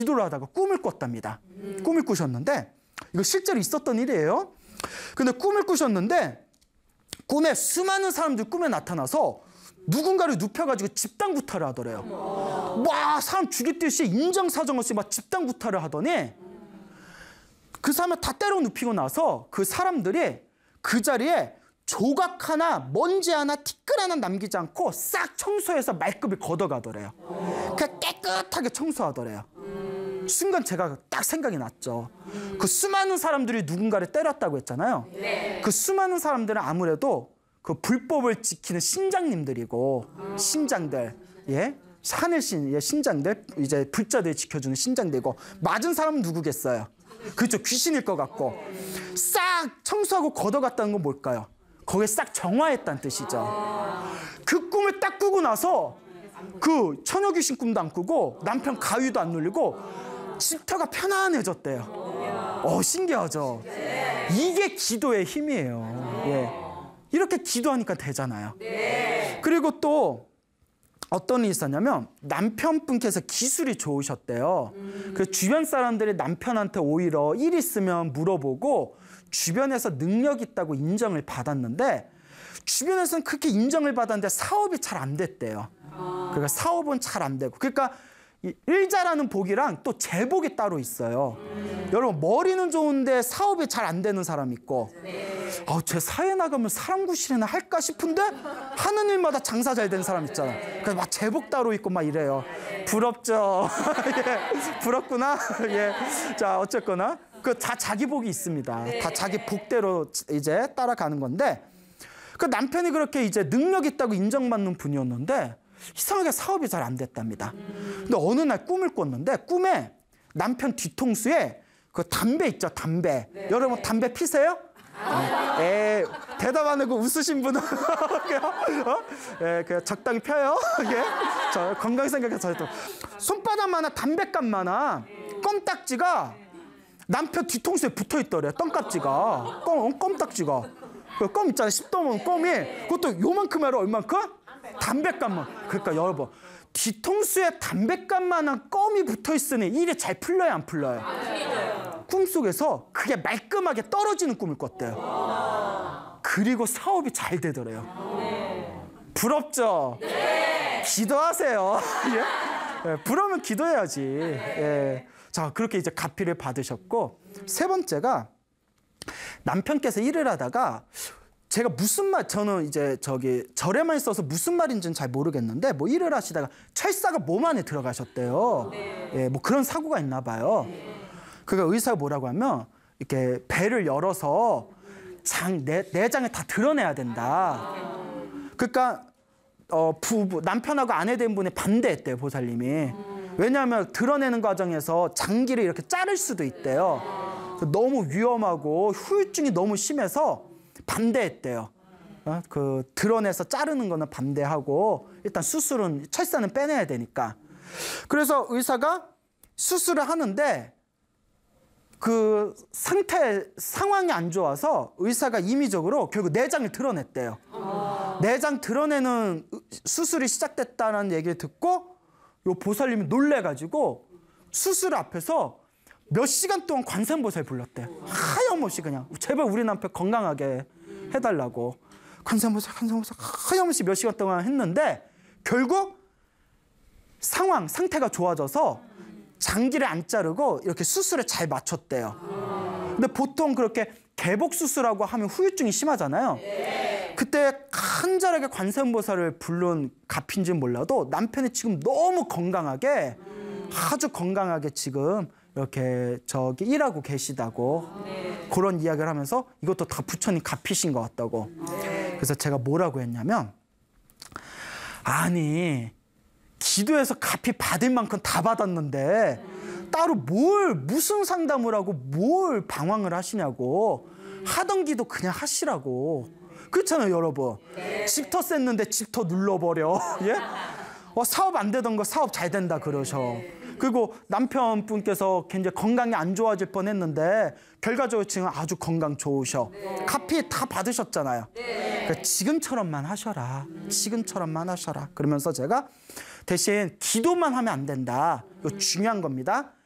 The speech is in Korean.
기도를 하다가 꿈을 꿨답니다. 꿈을 꾸셨는데 이거 실제로 있었던 일이에요. 근데 꿈을 꾸셨는데 꿈에 수많은 사람들이 꿈에 나타나서 누군가를 눕혀가지고 집단 구타를 하더래요. 와, 사람 죽이듯이 인정사정 없이 막 집단 구타를 하더니 그 사람을 다 때려 눕히고 나서 그 사람들이 그 자리에 조각 하나, 먼지 하나, 티끌 하나 남기지 않고 싹 청소해서 말끔히 걷어가더래요. 그냥 깨끗하게 청소하더래요. 순간 제가 딱 생각이 났죠. 그 수많은 사람들이 누군가를 때렸다고 했잖아요. 그 수많은 사람들은 아무래도 그 불법을 지키는 신장님들이고, 신장들, 예, 하늘신, 예, 신장들, 이제 불자들 지켜주는 신장들이고, 맞은 사람은 누구겠어요? 그렇죠, 귀신일 것 같고. 싹 청소하고 걷어갔다는 건 뭘까요? 거기에 싹 정화했다는 뜻이죠. 그 꿈을 딱 꾸고 나서 그 처녀 귀신 꿈도 안 꾸고 남편 가위도 안 눌리고 집터가 편안해졌대요. 신기하죠? 이게 기도의 힘이에요. 예. 이렇게 기도하니까 되잖아요. 그리고 또 어떤 일이 있었냐면 남편분께서 기술이 좋으셨대요. 그 주변 사람들이 남편한테 오히려 일 있으면 물어보고 주변에서 능력 있다고 인정을 받았는데 주변에서는 그렇게 인정을 받았는데 사업이 잘 안 됐대요. 그러니까 사업은 잘 안 되고. 그러니까 일 잘하는 복이랑 또 재복이 따로 있어요. 여러분, 머리는 좋은데 사업이 잘 안 되는 사람 있고, 제 사회 나가면 사람 구실이나 할까 싶은데 하는 일마다 장사 잘 된 사람 있잖아. 그래서 막 재복 따로 있고 막 이래요. 부럽죠? 예, 부럽구나. 예. 자, 어쨌거나 그 다 자기 복이 있습니다. 다 자기 복대로 이제 따라가는 건데, 그 남편이 그렇게 이제 능력 있다고 인정받는 분이었는데 이상하게 사업이 잘 안 됐답니다. 근데 어느 날 꿈을 꿨는데 꿈에 남편 뒤통수에 그 담배 있죠, 담배. 여러분 담배 피세요? 대답 안 하고 웃으신 분은 그냥 적당히 펴요. 예, 저 건강 생각해서 손바닥만한 담배값만한 껌딱지가 남편 뒤통수에 붙어 있더래요. 껌딱지가. 껌딱지가. 그 껌 있잖아요. 10도면 껌이. 그것도 요만큼 해라. 얼만큼? 담배값만. 그러니까 여러분, 뒤통수에 담배값만한 껌이 붙어 있으니 일이 잘 풀려요, 안 풀려요? 꿈속에서 그게 말끔하게 떨어지는 꿈을 꿨대요. 그리고 사업이 잘 되더래요. 부럽죠? 기도하세요. 예? 부러우면 기도해야지. 예. 자, 그렇게 이제 가피를 받으셨고, 세 번째가 남편께서 일을 하다가 제가 무슨 말, 저는 이제 절에만 있어서 무슨 말인지는 잘 모르겠는데 뭐 일을 하시다가 철사가 몸 안에 들어가셨대요. 예, 뭐 그런 사고가 있나 봐요. 그러니까 의사가 뭐라고 하면 이렇게 배를 열어서 내장을 다 드러내야 된다. 그러니까 남편하고 아내 된 분이 반대했대요, 보살님이. 왜냐하면 드러내는 과정에서 장기를 이렇게 자를 수도 있대요. 너무 위험하고 후유증이 너무 심해서 반대했대요. 그 드러내서 자르는 거는 반대하고 일단 수술은, 철사는 빼내야 되니까. 그래서 의사가 수술을 하는데 그 상황이 안 좋아서 의사가 임의적으로 결국 내장을 드러냈대요. 내장 드러내는 수술이 시작됐다는 얘기를 듣고 요 보살님이 놀래가지고 수술 앞에서 몇 시간 동안 관세음보살 불렀대요. 하염없이 그냥 제발 우리 남편 건강하게 해달라고 관세음보살 하염없이 몇 시간 동안 했는데 결국 상태가 좋아져서 장기를 안 자르고 이렇게 수술을 잘 마쳤대요. 근데 보통 그렇게 개복 수술하고 하면 후유증이 심하잖아요. 그때 간절하게 관세음보살을 부른 값인지는 몰라도 남편이 지금 너무 건강하게, 아주 건강하게 지금 이렇게 일하고 계시다고 그런 이야기를 하면서 이것도 다 부처님 값이신 것 같다고. 그래서 제가 뭐라고 했냐면, 아니 기도해서 값이 받을 만큼 다 받았는데 따로 무슨 상담을 하고 뭘 방황을 하시냐고. 하던 기도 그냥 하시라고. 그렇잖아요, 여러분. 집터 셌는데 집터 눌러버려. 예? 사업 안 되던 거 사업 잘 된다 그러셔. 그리고 남편분께서 굉장히 건강이 안 좋아질 뻔했는데 결과적으로 지금 아주 건강 좋으셔. 카피 다 받으셨잖아요. 그러니까 지금처럼만 하셔라. 지금처럼만 하셔라. 그러면서 제가 대신 기도만 하면 안 된다. 이거 중요한 겁니다.